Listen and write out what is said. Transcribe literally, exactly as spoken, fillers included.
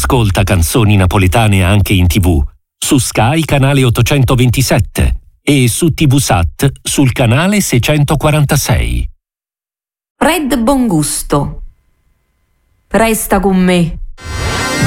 Ascolta canzoni napoletane anche in tivù su Sky canale ottocentoventisette e su TVSat sul canale seicentoquarantasei. Fred Bongusto. Resta con me.